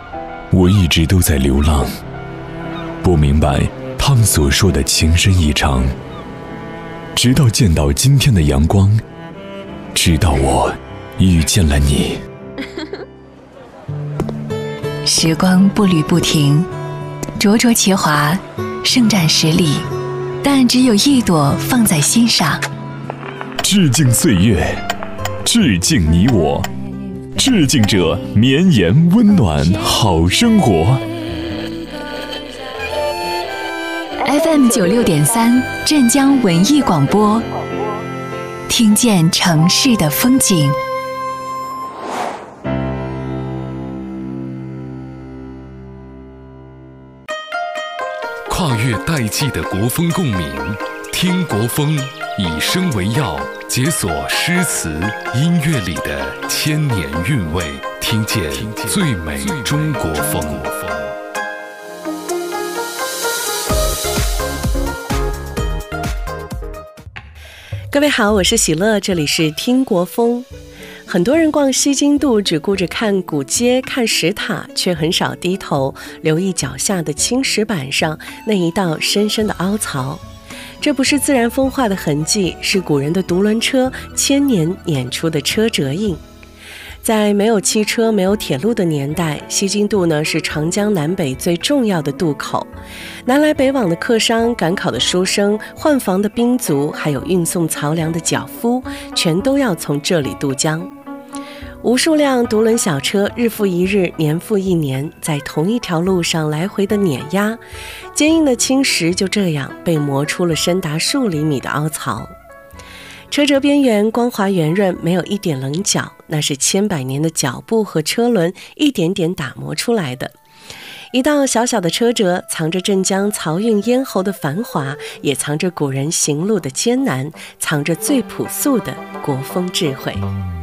我一直都在流浪，不明白他们所说的情深意长，直到见到今天的阳光，直到我遇见了你。 时光步履不停，灼灼其华，盛展十里，但只有一朵放在心上。 致敬岁月，致敬你我，致敬这绵延温暖好生活。 FM 96.3镇江文艺广播，听见城市的风景。 跨越代际的国风共鸣，听国风，以声为药，解锁诗词音乐里的千年韵味，听见最美中国风。 各位好，我是喜乐，这里是听国风。很多人逛西津渡只顾着看古街看石塔，却很少低头留意脚下的青石板上那一道深深的凹槽。这不是自然风化的痕迹，是古人的独轮车千年碾出的车辙印。在没有汽车没有铁路的年代，西津渡呢是长江南北最重要的渡口，南来北往的客商、赶考的书生、换房的兵卒，还有运送漕粮的脚夫，全都要从这里渡江。无数辆独轮小车日复一日，年复一年，在同一条路上来回的碾压，坚硬的青石就这样被磨出了深达数厘米的凹槽。车辙边缘光滑圆润，没有一点棱角，那是千百年的脚步和车轮一点点打磨出来的。一道小小的车辙，藏着镇江漕运咽喉的繁华，也藏着古人行路的艰难，藏着最朴素的国风智慧。